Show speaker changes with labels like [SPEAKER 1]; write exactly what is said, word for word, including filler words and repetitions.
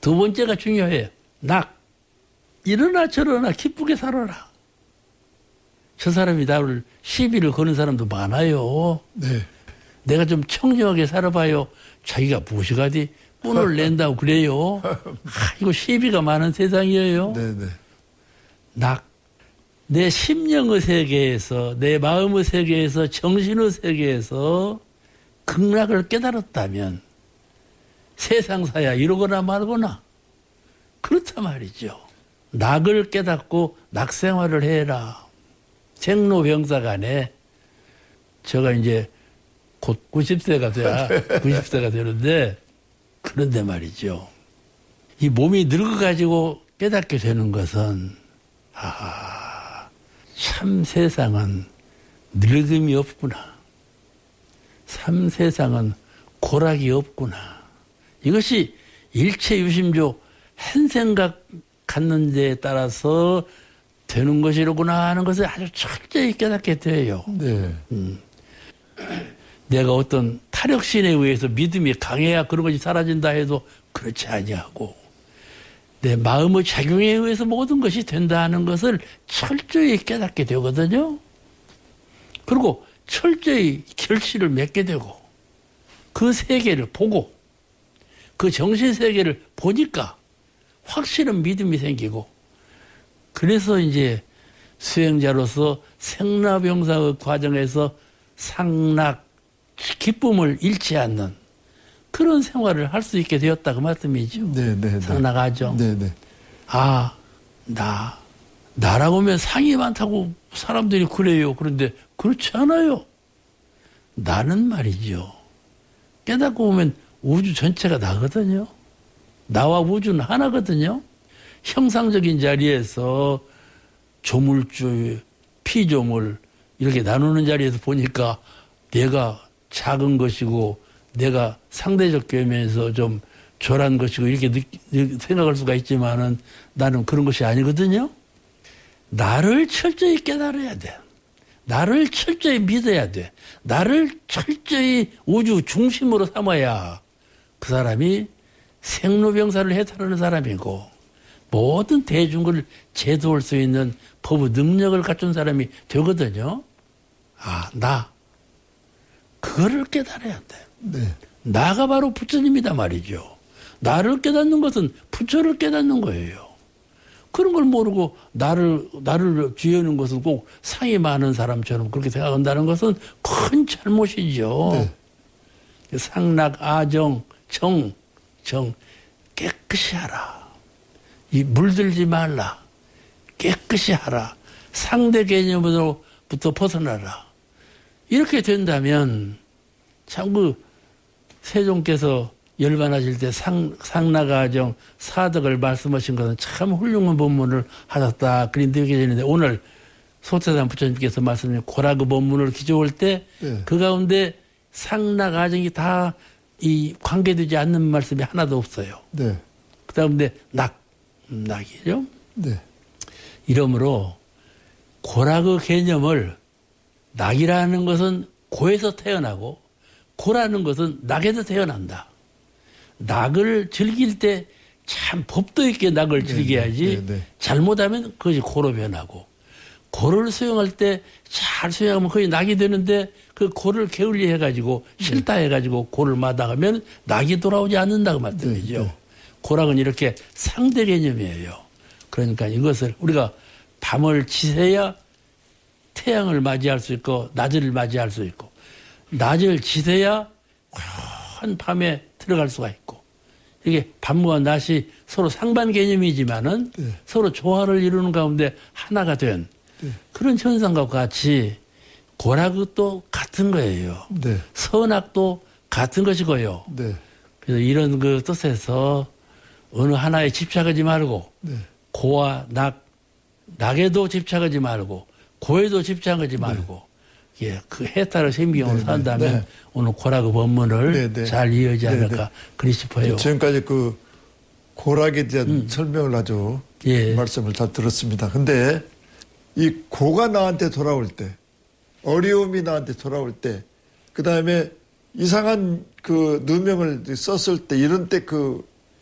[SPEAKER 1] 두 번째가 중요해요. 낙. 이러나 저러나 기쁘게 살아라. 저 사람이 나를 시비를 거는 사람도 많아요.
[SPEAKER 2] 네.
[SPEAKER 1] 내가 좀 청정하게 살아봐요. 자기가 무엇이가디 꾼을 낸다고 그래요. 아, 이거 시비가 많은 세상이에요.
[SPEAKER 2] 네네.
[SPEAKER 1] 낙. 내 심령의 세계에서, 내 마음의 세계에서, 정신의 세계에서 극락을 깨달았다면 세상사야 이러거나 말거나 그렇단 말이죠. 낙을 깨닫고 낙생활을 해라. 생로병사간에 제가 이제 곧 구십 세가 돼야 구십 세가 되는데 그런데 말이죠. 이 몸이 늙어가지고 깨닫게 되는 것은 아, 참 세상은 늙음이 없구나. 참 세상은 고락이 없구나. 이것이 일체유심조 한 생각 갖는 데에 따라서 되는 것이로구나 하는 것을 아주 철저히 깨닫게 돼요.
[SPEAKER 2] 네.
[SPEAKER 1] 음. 내가 어떤 타력신에 의해서 믿음이 강해야 그런 것이 사라진다 해도 그렇지 아니하고 내 마음의 작용에 의해서 모든 것이 된다 하는 것을 철저히 깨닫게 되거든요. 그리고 철저히 결실을 맺게 되고 그 세계를 보고 그 정신세계를 보니까 확실한 믿음이 생기고 그래서 이제 수행자로서 생라병사의 과정에서 상락, 기쁨을 잃지 않는 그런 생활을 할 수 있게 되었다 그 말씀이죠.
[SPEAKER 2] 네네.
[SPEAKER 1] 상락하죠.
[SPEAKER 2] 네네.
[SPEAKER 1] 아, 나. 나라고 하면 상이 많다고 사람들이 그래요. 그런데 그렇지 않아요. 나는 말이죠. 깨닫고 보면 우주 전체가 나거든요. 나와 우주는 하나거든요. 형상적인 자리에서 조물주, 피조물 이렇게 나누는 자리에서 보니까 내가 작은 것이고 내가 상대적 겸에서 좀 절한 것이고 이렇게 느끼, 생각할 수가 있지만은 나는 그런 것이 아니거든요. 나를 철저히 깨달아야 돼. 나를 철저히 믿어야 돼. 나를 철저히 우주 중심으로 삼아야 그 사람이 생로병사를 해탈하는 사람이고 모든 대중을 제도할 수 있는 법의 능력을 갖춘 사람이 되거든요. 아, 나. 그거를 깨달아야 돼.
[SPEAKER 2] 네.
[SPEAKER 1] 나가 바로 부처님이다 말이죠. 나를 깨닫는 것은 부처를 깨닫는 거예요. 그런 걸 모르고 나를, 나를 쥐어는 것은 꼭 상이 많은 사람처럼 그렇게 생각한다는 것은 큰 잘못이죠. 네. 상락, 아정, 정, 정, 깨끗이 하라. 이 물들지 말라. 깨끗이 하라. 상대 개념으로부터 벗어나라. 이렇게 된다면 참 그 세종께서 열반하실 때 상, 상락아정 사덕을 말씀하신 것은 참 훌륭한 법문을 하셨다. 그런 느낌이 되는데 오늘 소태산 부처님께서 말씀하신 고라그 법문을 기조할 때 그 네. 가운데 상락아정이 다 이 관계되지 않는 말씀이 하나도 없어요. 네. 그 다음에 낙, 낙이죠.
[SPEAKER 2] 네.
[SPEAKER 1] 이러므로 고라그 개념을 낙이라는 것은 고에서 태어나고 고라는 것은 낙에서 태어난다. 낙을 즐길 때 참 법도 있게 낙을 즐겨야지 네, 네, 네. 잘못하면 그것이 고로 변하고 고를 수용할 때 잘 수용하면 거의 낙이 되는데 그 고를 게을리 해가지고 싫다 네. 해가지고 고를 마다하면 낙이 돌아오지 않는다고 말씀이죠. 네, 네. 고락은 이렇게 상대 개념이에요. 그러니까 이것을 우리가 밤을 지새야 태양을 맞이할 수 있고 낮을 맞이할 수 있고 낮을 지새야 한 밤에 들어갈 수가 있고 이게 밤과 낮이 서로 상반 개념이지만은 네. 서로 조화를 이루는 가운데 하나가 된 네. 그런 현상과 같이 고락도 같은 거예요. 네. 선악도 같은 것이고요. 네. 그래서 이런 그 뜻에서 어느 하나에 집착하지 말고 네. 고와 낙, 낙에도 집착하지 말고 고에도 집착하지 말고 네. 예, 그 해탈을 생명으로 네, 산다면 네. 오늘 고락의 법문을 네, 네. 잘 이어지 않을까 네, 네. 그리 싶어요.
[SPEAKER 2] 지금까지 그 고락에 대한 음. 설명을 아주 예. 말씀을 잘 들었습니다. 근데 이 고가 나한테 돌아올 때 어려움이 나한테 돌아올 때 그 다음에 이상한 그 누명을 썼을 때 이런 때 그